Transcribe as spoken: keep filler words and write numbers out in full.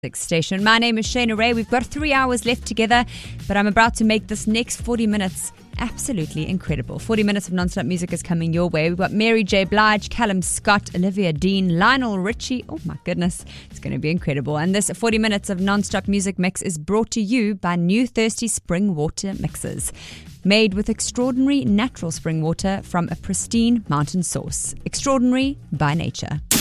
Station. My name is Shayna Ray. We've got three hours left together, but I'm about to make this next forty minutes absolutely incredible. forty minutes of non-stop music is coming your way. We've got Mary J. Blige, Callum Scott, Olivia Dean, Lionel Richie. Oh my goodness, it's going to be incredible. And this forty minutes of non-stop music mix is brought to you by New Thirsty Spring Water Mixers. Made with extraordinary natural spring water from a pristine mountain source. Extraordinary by nature.